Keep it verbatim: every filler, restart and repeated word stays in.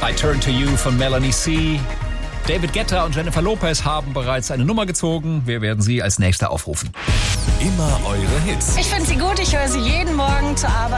I Turn to You von Melanie C. David Guetta und Jennifer Lopez haben bereits eine Nummer gezogen. Wir werden sie als nächster aufrufen. Immer eure Hits. Ich finde sie gut, ich höre sie jeden Morgen zur Arbeit.